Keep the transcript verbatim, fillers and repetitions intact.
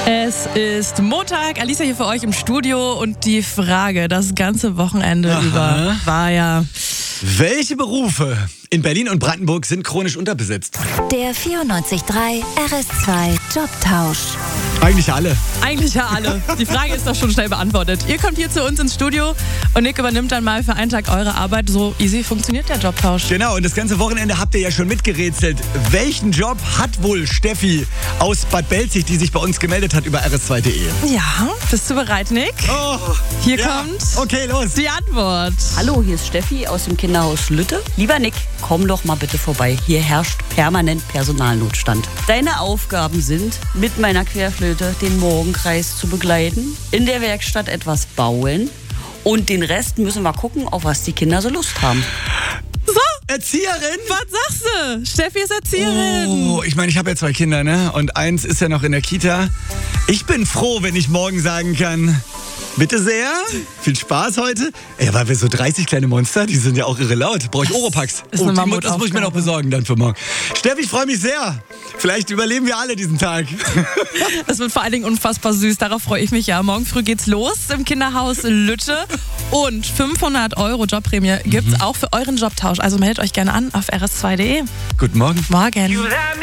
Es ist Montag, Alicia hier für euch im Studio und die Frage das ganze Wochenende Aha. über war ja... Welche Berufe in Berlin und Brandenburg sind chronisch unterbesetzt? Der vierundneunzig Komma drei R S zwei Jobtausch. Eigentlich alle. Eigentlich ja alle. Die Frage ist doch schon schnell beantwortet. Ihr kommt hier zu uns ins Studio und Nick übernimmt dann mal für einen Tag eure Arbeit. So easy funktioniert der Jobtausch. Genau, und das ganze Wochenende habt ihr ja schon mitgerätselt. Welchen Job hat wohl Steffi aus Bad Belzig, die sich bei uns gemeldet hat über R S zwei Punkt de? Ja, bist du bereit, Nick? Oh, Hier ja. kommt Okay, los. die Antwort. Hallo, hier ist Steffi aus dem Kinderhaus Lütte. Lieber Nick, komm doch mal bitte vorbei. Hier herrscht permanent Personalnotstand. Deine Aufgaben sind, mit meiner Querflöte den Morgenkreis zu begleiten, in der Werkstatt etwas bauen und den Rest müssen wir gucken, auf was die Kinder so Lust haben. So, Erzieherin? was sagst du? Steffi ist Erzieherin. Oh, ich meine, ich habe ja zwei Kinder, ne? Und eins ist ja noch in der Kita. Ich bin froh, wenn ich morgen sagen kann, bitte sehr, viel Spaß heute. Ey, weil wir so dreißig kleine Monster, die sind ja auch irre laut. Brauche ich Oropax. ist Oh, eine die, mu- das muss ich mir noch Mammutaufgabe. besorgen dann für morgen. Steffi, ich freue mich sehr. Vielleicht überleben wir alle diesen Tag. Das wird vor allen Dingen unfassbar süß. Darauf freue ich mich ja. Morgen früh geht's los im Kinderhaus Lütte. Und fünfhundert Euro Jobprämie gibt's auch für euren Jobtausch. Also meldet euch gerne an auf R S zwei Punkt de. Guten Morgen. Morgen.